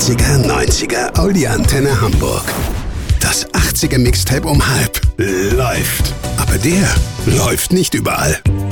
80er, 90er Audi Antenne Hamburg. Das 80er Mixtape um halb läuft. Aber der läuft nicht überall.